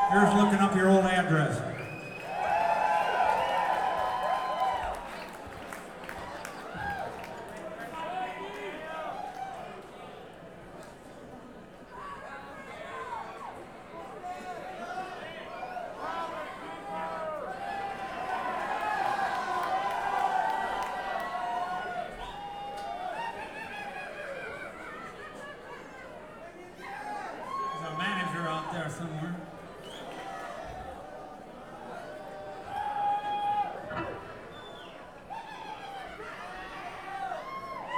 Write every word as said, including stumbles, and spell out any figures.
Here's looking up your old address. There's a manager out there somewhere.